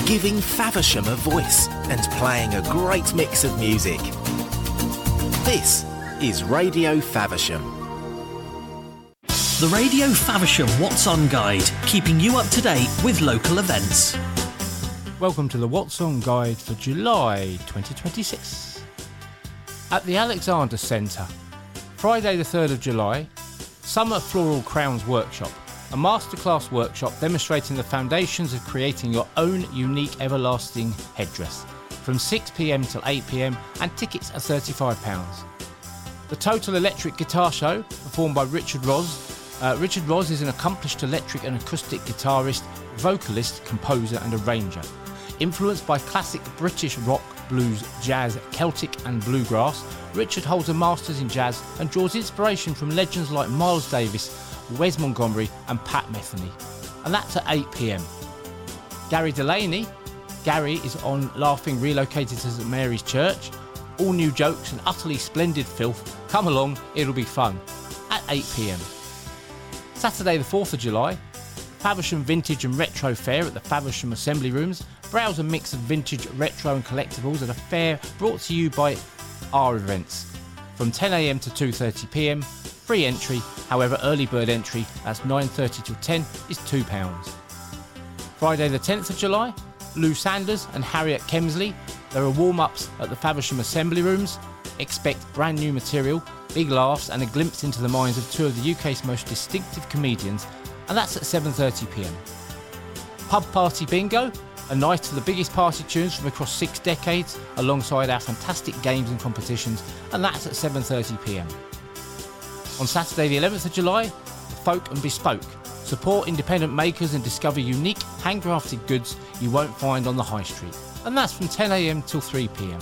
giving Faversham a voice and playing a great mix of music. This is Radio Faversham. The Radio Faversham What's On Guide, keeping you up to date with local events. Welcome to the What's On Guide for July 2026. At the Alexander Centre, Friday the 3rd of July, Summer Floral Crowns Workshop, a masterclass workshop demonstrating the foundations of creating your own unique everlasting headdress, from 6pm till 8pm, and tickets are £35. The Total Electric Guitar Show, performed by Richard Ross. Richard Ross is an accomplished electric and acoustic guitarist, vocalist, composer and arranger. Influenced by classic British rock, blues, jazz, Celtic and bluegrass, Richard holds a Masters in Jazz and draws inspiration from legends like Miles Davis, Wes Montgomery and Pat Metheny. And that's at 8pm. Gary Delaney. Gary is on Laughing, relocated to St Mary's Church. All new jokes and utterly splendid filth. Come along, it'll be fun. At 8pm. Saturday the 4th of July, Faversham Vintage and Retro Fair at the Faversham Assembly Rooms. Browse a mix of vintage, retro and collectibles at a fair brought to you by our events. From 10am to 2:30pm, free entry, however early bird entry, that's 9:30 till 10, is £2. Friday the 10th of July, Lou Sanders and Harriet Kemsley. There are warm-ups at the Faversham Assembly Rooms. Expect brand new material, big laughs and a glimpse into the minds of two of the UK's most distinctive comedians, and that's at 7:30pm. Pub Party Bingo, a night for the biggest party tunes from across 6 decades, alongside our fantastic games and competitions, and that's at 7:30pm. On Saturday the 11th of July, Folk and Bespoke. Support independent makers and discover unique handcrafted goods you won't find on the high street, and that's from 10am till 3pm.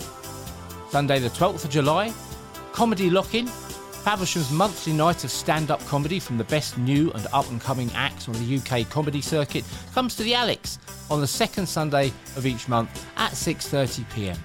Sunday the 12th of July, Comedy Lock-In, Faversham's monthly night of stand-up comedy from the best new and up-and-coming acts on the UK comedy circuit, comes to the Alex on the second Sunday of each month at 6:30pm.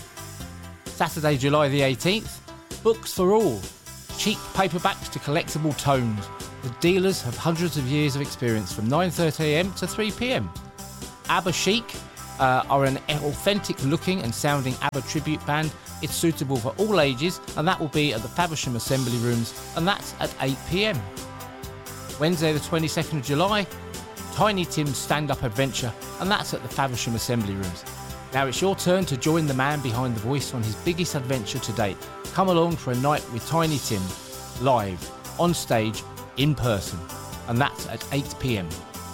Saturday, July the 18th, Books for All, cheap paperbacks to collectible tomes. The dealers have hundreds of years of experience from 9:30am to 3pm. ABBA Chic are an authentic looking and sounding ABBA tribute band. It's suitable for all ages, and that will be at the Faversham Assembly Rooms, and that's at 8pm. Wednesday the 22nd of July, Tiny Tim's stand-up adventure, and that's at the Faversham Assembly Rooms. Now it's your turn to join the man behind the voice on his biggest adventure to date. Come along for a night with Tiny Tim, live, on stage, in person, and that's at 8pm.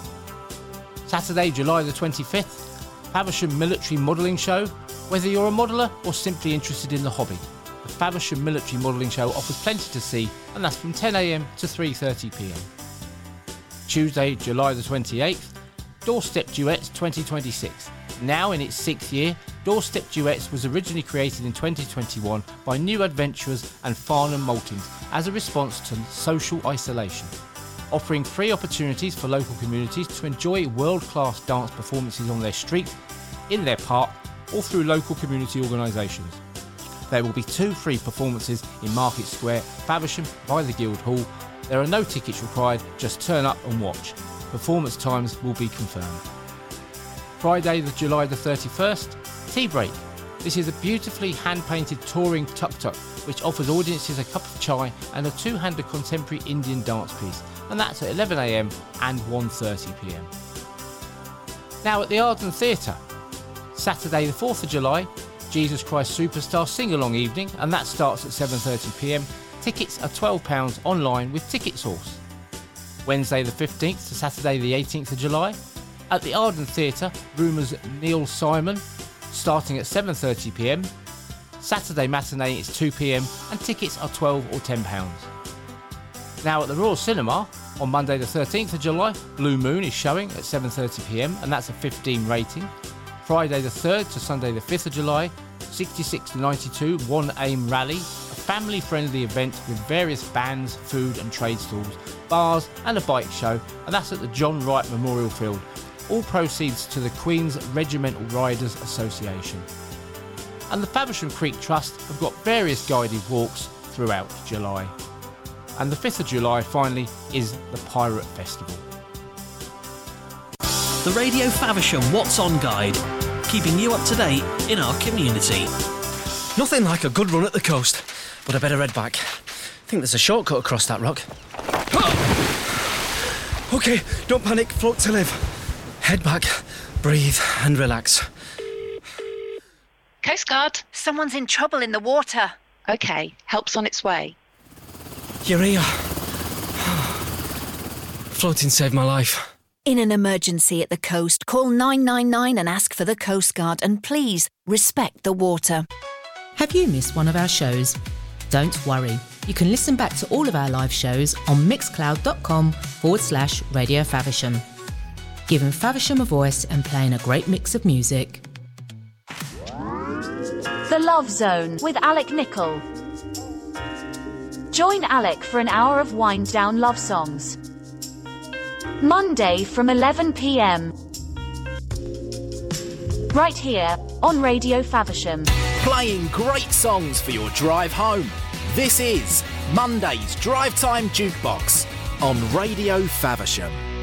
Saturday, July the 25th, Faversham Military Modelling Show. Whether you're a modeller or simply interested in the hobby, the Faversham Military Modelling Show offers plenty to see, and that's from 10am to 3:30pm. Tuesday, July the 28th, Doorstep Duets 2026. Now in its 6th year, Doorstep Duets was originally created in 2021 by New Adventurers and Farnham Maltings as a response to social isolation, offering free opportunities for local communities to enjoy world-class dance performances on their street, in their park, or through local community organisations. There will be 2 free performances in Market Square, Faversham, by the Guildhall. There are no tickets required, just turn up and watch. Performance times will be confirmed. Friday, July the 31st, Tea Break. This is a beautifully hand-painted touring tuk-tuk which offers audiences a cup of chai and a 2-handed contemporary Indian dance piece, and that's at 11am and 1:30pm. Now at the Arden Theatre, Saturday the 4th of July, Jesus Christ Superstar sing-along evening, and that starts at 7:30pm. Tickets are £12 online with Ticket Source. Wednesday the 15th to Saturday the 18th of July, at the Arden Theatre, Rumours Neil Simon, starting at 7:30pm. Saturday matinee is 2pm and tickets are £12 or £10. Now at the Royal Cinema, on Monday the 13th of July, Blue Moon is showing at 7:30pm, and that's a 15 rating. Friday the 3rd to Sunday the 5th of July, 6692 One Aim Rally, a family-friendly event with various bands, food and trade stalls, bars and a bike show, and that's at the John Wright Memorial Field. All proceeds to the Queen's Regimental Riders Association. And the Faversham Creek Trust have got various guided walks throughout July. And the 5th of July, finally, is the Pirate Festival. the Radio Faversham What's On Guide, keeping you up to date in our community. Nothing like a good run at the coast, but I better head back. I think there's a shortcut across that rock. OK, don't panic, float to live. Head back, breathe and relax. Coast Guard. Someone's in trouble in the water. OK, help's on its way. You're here. Floating saved my life. In an emergency at the coast, call 999 and ask for the Coast Guard, and please respect the water. Have you missed one of our shows? Don't worry. You can listen back to all of our live shows on mixcloud.com/Radio Faversham. Giving Faversham a voice and playing a great mix of music. The Love Zone with Alec Nichol. Join Alec for an hour of wind-down love songs. Monday from 11 p.m. Right here on Radio Faversham. Playing great songs for your drive home. This is Monday's Drive Time Jukebox on Radio Faversham.